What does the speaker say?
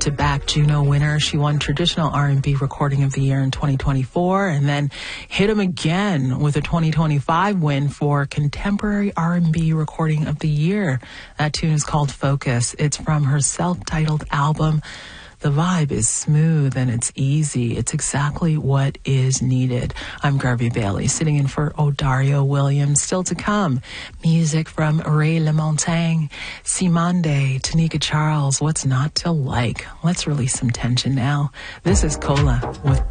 back-to-back Juno winner. She won Traditional R&B Recording of the Year in 2024 and then hit him again with a 2025 win for Contemporary R&B Recording of the Year. That tune is called Focus. It's from her self-titled album. The vibe is smooth and it's easy. It's exactly what is needed. I'm Garvey Bailey, sitting in for Odario Williams. Still to come, music from Ray LaMontagne, Simande, Tanika Charles. What's not to like? Let's release some tension now. This is Cola with